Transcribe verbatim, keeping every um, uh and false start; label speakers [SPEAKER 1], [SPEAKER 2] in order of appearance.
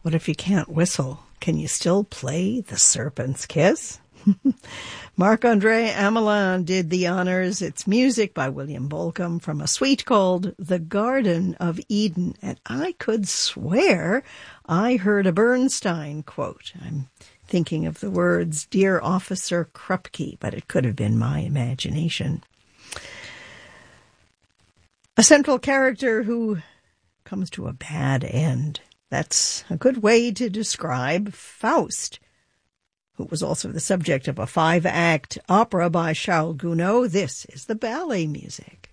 [SPEAKER 1] What if you can't whistle? Can you still play The Serpent's Kiss? Marc-Andre Amelin did the honors. It's music by William Bolcom from a suite called The Garden of Eden. And I could swear I heard a Bernstein quote. I'm thinking of the words, "Dear Officer Krupke," but it could have been my imagination. A central character who comes to a bad end. That's a good way to describe Faust, who was also the subject of a five-act opera by Charles Gounod. This is the ballet music.